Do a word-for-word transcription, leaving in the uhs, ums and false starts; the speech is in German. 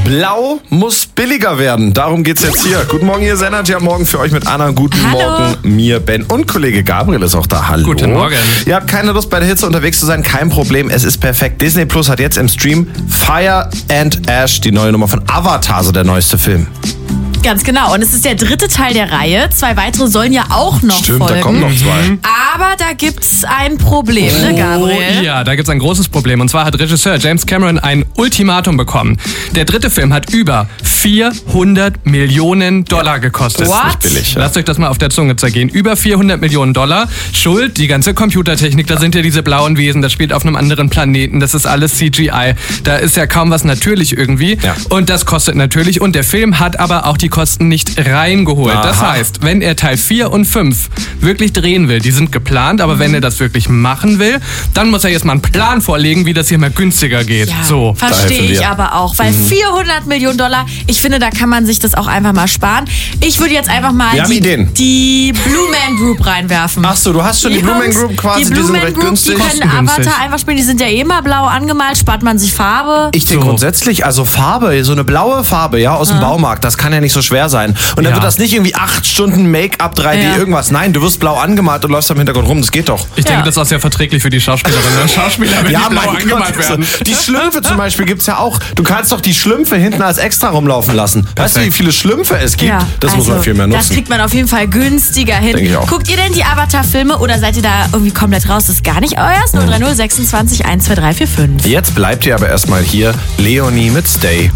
Blau muss billiger werden. Darum geht's jetzt hier. Guten Morgen, hier ist Energy am Morgen für euch mit Anna. Guten Hallo. Morgen, mir, Ben und Kollege Gabriel ist auch da. Hallo. Guten Morgen. Ihr habt keine Lust, bei der Hitze unterwegs zu sein? Kein Problem, es ist perfekt. Disney Plus hat jetzt im Stream Fire and Ash, die neue Nummer von Avatar, so der neueste Film. Ganz genau. Und es ist der dritte Teil der Reihe. Zwei weitere sollen ja auch noch Stimmt, folgen. da kommen noch zwei. Aber da gibt's ein Problem, ne, Gabriel? Ja, da gibt's ein großes Problem. Und zwar hat Regisseur James Cameron ein Ultimatum bekommen. Der dritte Film hat über vierhundert Millionen Dollar gekostet. What? Nicht billig, ja. Lasst euch das mal auf der Zunge zergehen. Über vierhundert Millionen Dollar. Schuld, die ganze Computertechnik, da sind ja diese blauen Wesen, das spielt auf einem anderen Planeten, das ist alles C G I. Da ist ja kaum was natürlich irgendwie. Ja. Und das kostet natürlich. Und der Film hat aber auch die Kosten nicht reingeholt. Aha. Das heißt, wenn er Teil vier und fünf wirklich drehen will, die sind geplant, aber wenn er das wirklich machen will, dann muss er jetzt mal einen Plan vorlegen, wie das hier mal günstiger geht. Ja, So. da verstehe helfen ich wir. aber auch, weil vierhundert Millionen Dollar, ich finde, da kann man sich das auch einfach mal sparen. Ich würde jetzt einfach mal Wir haben die, Ideen. die Blue Man Group reinwerfen. Ach so, du hast schon die, Blue Man Jungs, Group quasi, die, die, Blue sind Man recht Group, günstig. Die können Kostengünstig. Avatar einfach spielen, die sind ja eh immer blau angemalt, spart man sich Farbe. Ich denke So. grundsätzlich, also Farbe, so eine blaue Farbe, ja, aus dem Baumarkt, das kann ja nicht so schwer sein. Und dann Ja. wird das nicht irgendwie acht Stunden Make-up, drei D, Ja. irgendwas. Nein, du wirst blau angemalt und läufst am Hintergrund rum, das geht doch. Ich denke, Ja. das ist auch sehr verträglich für die Schauspielerinnen und Schauspieler, wenn die blau mein angemalt Gott, werden. Die Schlümpfe zum Beispiel gibt's ja auch. Du kannst doch die Schlümpfe hinten als extra rumlaufen lassen. Weißt du, wie Perfekt. viele Schlümpfe es gibt? Ja, das muss also, man viel mehr Das nutzen. kriegt man auf jeden Fall günstiger hin. Denke ich auch. Guckt ihr denn die Avatar-Filme oder seid ihr da irgendwie komplett raus? Das ist gar nicht euers? null drei null sechsundzwanzig eins zwei drei vier fünf. Jetzt bleibt ihr aber erstmal hier. Leonie mit Stay.